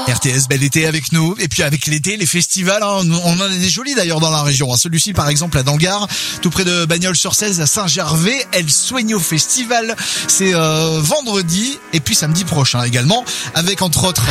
RTS, bel été avec nous. Et puis avec l'été, les festivals, hein, on en a des jolis d'ailleurs dans la région. Hein. Celui-ci par exemple à Dangar, tout près de Bagnols-sur-Cèze, à Saint-Gervais, El Sueño Festival. C'est vendredi et puis samedi prochain également, avec entre autres